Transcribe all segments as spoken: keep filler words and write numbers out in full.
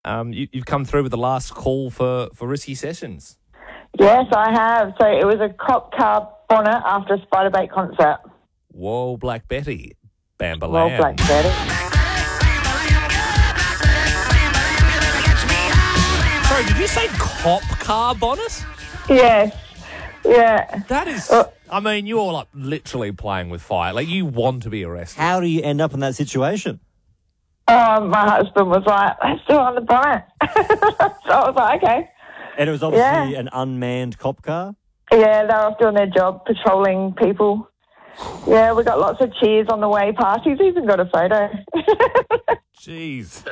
um, you, you've come through with the last call for, for Risky Sessions. Yes, I have. So it was a cop car bonnet after a Spiderbait concert. Whoa, Black Betty. Bambalam. Well, Black Betty. Sorry, did you say cop car bonnet? Yes. Yeah. That is... Uh, I mean, you're all like literally playing with fire. Like, you want to be arrested. How do you end up in that situation? Oh, my husband was like, let's do it on the bonnet. So I was like, okay. And it was obviously Yeah. an unmanned cop car? Yeah, they were off doing their job, patrolling people. Yeah, we got lots of cheers on the way past. He's even got a photo. Jeez.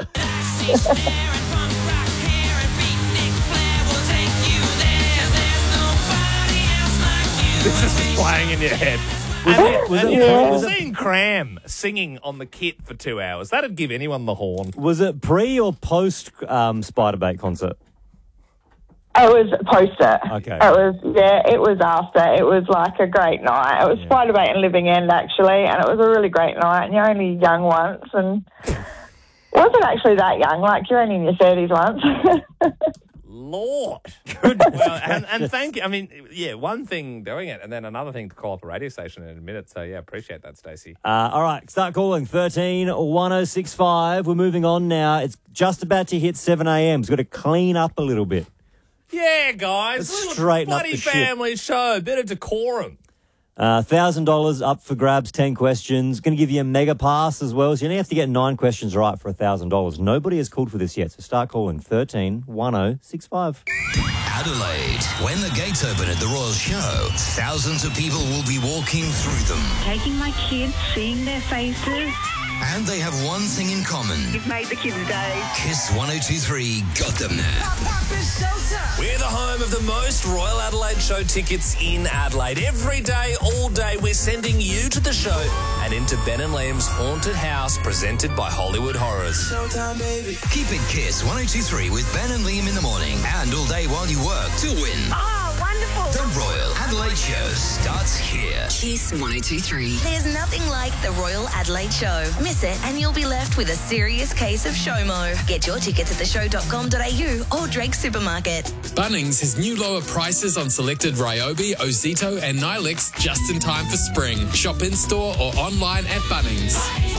This is playing in your head. Was and it- was and it- you know, was it- seeing Cram singing on the kit for two hours, that'd give anyone the horn. Was it pre or post um, Spiderbait concert? It was poster. Okay. It was, yeah, it was after. It was like a great night. It was Yeah. Spiderbait and Living End, actually, and it was a really great night. And you're only young once, and wasn't actually that young. Like, you're only in your thirties once. Lord. Well, and, and thank you. I mean, yeah, one thing doing it, and then another thing to call up a radio station and admit it. So, yeah, appreciate that, Stacey. Uh, all right, start calling thirteen one oh six five. We're moving on now. It's just about to hit seven a.m. It's got to clean up a little bit. Yeah, guys. Let's Little straighten up bloody the shit. family show. Bit of decorum. Uh, one thousand dollars up for grabs, ten questions. Going to give you a mega pass as well. So you only have to get nine questions right for one thousand dollars. Nobody has called for this yet, so start calling thirteen one oh six five. Adelaide. When the gates open at the Royal Show, thousands of people will be walking through them. Taking my kids, seeing their faces. And they have one thing in common. You've made the kids' day. Kiss one oh two three got them now. We're the home of the most Royal Adelaide Show tickets in Adelaide. Every day, all day, we're sending you to the show and into Ben and Liam's haunted house presented by Hollywood Horrors. Showtime, baby. Keep it Kiss one oh two three with Ben and Liam in the morning and all day while you work to win. Oh, wonderful. The Royal Adelaide Show starts here. Kiss one oh two three. There's nothing like the Royal Adelaide Show. Miss it and you'll be left with a serious case of SHOMO. Get your tickets at the show dot com dot a u or Drake Supermarket. Bunnings has new lower prices on selected Ryobi, Ozito and Nilix just in time for spring. Shop in store or online at Bunnings.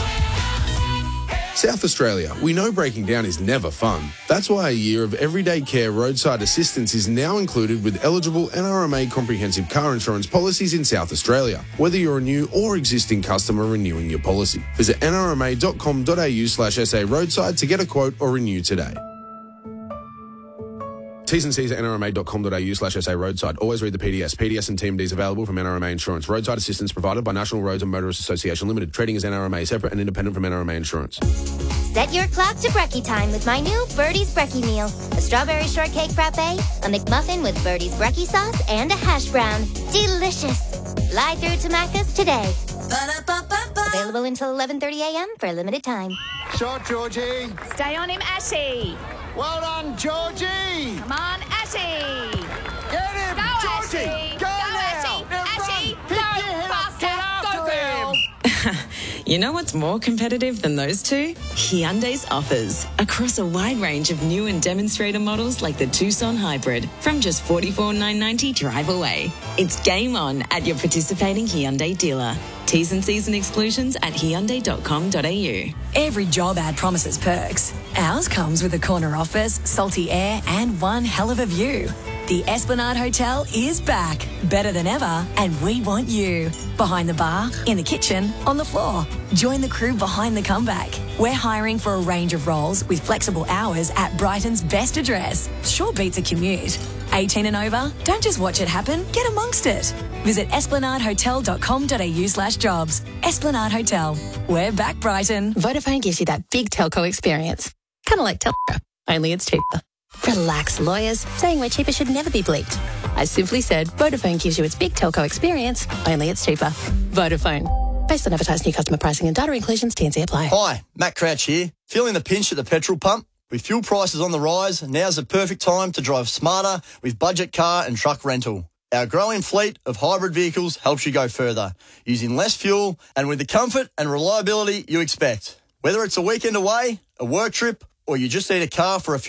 South Australia, we know breaking down is never fun. That's why a year of everyday care roadside assistance is now included with eligible N R M A comprehensive car insurance policies in South Australia, whether you're a new or existing customer renewing your policy. Visit n r m a dot com dot a u slash s a roadside to get a quote or renew today. T's and C's at n r m a dot com dot a u slash s a roadside. Always read the P D S. P D S and T M Ds available from N R M A Insurance. Roadside assistance provided by National Roads and Motorists Association Limited. Trading as N R M A, separate and independent from N R M A Insurance. Set your clock to brekkie time with my new Birdie's Brekkie Meal. A strawberry shortcake frappe, a McMuffin with Birdie's Brekkie sauce, and a hash brown. Delicious. Fly through to Macca's today. Ba-da-ba-ba-ba. Available until eleven thirty a.m. for a limited time. Shot, Georgie. Stay on him, Ashy. Well done, Georgie. Come on, Ashy. Get him, Go, Georgie. Ashy. Go, Go, now. Ashy. Now Ashy. run. Go, Pick your head up. faster. Get after Go, girl. him. You know what's more competitive than those two? Hyundai's offers. Across a wide range of new and demonstrator models like the Tucson Hybrid. From just forty-four thousand nine hundred ninety drive away. It's game on at your participating Hyundai dealer. T's and C's and exclusions at hyundai dot com dot a u. Every job ad promises perks. Ours comes with a corner office, salty air, and one hell of a view. The Esplanade Hotel is back, better than ever, and we want you. Behind the bar, in the kitchen, on the floor. Join the crew behind the comeback. We're hiring for a range of roles with flexible hours at Brighton's best address. Sure beats a commute. eighteen and over? Don't just watch it happen, get amongst it. Visit esplanade hotel dot com dot a u slash jobs. Esplanade Hotel. We're back, Brighton. Vodafone gives you that big telco experience. Kind of like Telstra, only it's cheaper. Relax, lawyers. Saying we're cheaper should never be bleeped. I simply said Vodafone gives you its big telco experience, only it's cheaper. Vodafone. Based on advertised new customer pricing and data inclusions, T and C apply. Hi, Matt Crouch here. Feeling the pinch at the petrol pump? With fuel prices on the rise, now's the perfect time to drive smarter with budget car and truck rental. Our growing fleet of hybrid vehicles helps you go further, using less fuel and with the comfort and reliability you expect. Whether it's a weekend away, a work trip, or you just need a car for a few